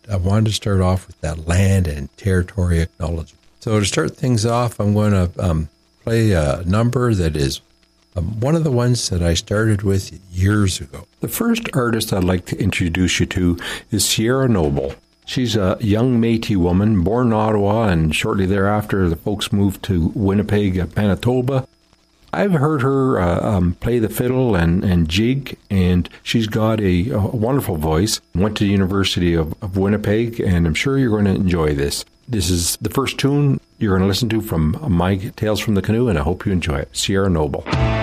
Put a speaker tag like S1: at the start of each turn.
S1: I wanted to start off with that land and territory acknowledgement. So to start things off, I'm going to play a number that is one of the ones that I started with years ago. The first artist I'd like to introduce you to is Sierra Noble. She's a young Métis woman, born in Ottawa, and shortly thereafter the folks moved to Winnipeg, Manitoba. I've heard her play the fiddle and jig, and she's got a wonderful voice. Went to the University of Winnipeg, and I'm sure you're going to enjoy this. This is the first tune you're going to listen to from my Tales from the Canoe, and I hope you enjoy it. Sierra Noble.